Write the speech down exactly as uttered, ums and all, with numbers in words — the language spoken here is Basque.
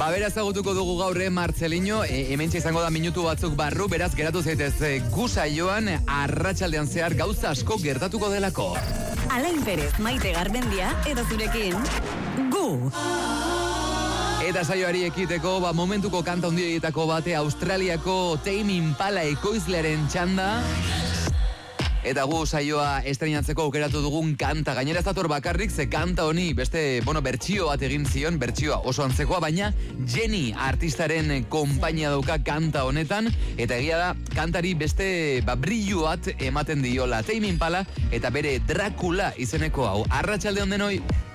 Ba, beraz agutuko dugu gaurre, Marcelino, e, hementxe izango da minutu batzuk barru, beraz geratu zaitez e, gu saioan arratsaldean zehar gauza asko gertatuko delako. Alain Perez, Maite Garmendia, edo zurekin, gu! Eta saioari ekiteko, ba, momentuko kanta hundietako bate Australiako Tame Impala ekoizlearen txanda. Eta gu saioa estreinatzeko aukeratu dugun kanta. Gainera ez dator bakarrik, ze kanta honi beste, bueno, bertsio bat egin zion, bertsioa oso antzekoa, baina Jenny artistaren konpainia dauka kanta honetan, eta egia da, kantari beste ba, brillo bat ematen diola Tame Impala, eta bere Dracula izeneko hau. Arratsalde on denoi.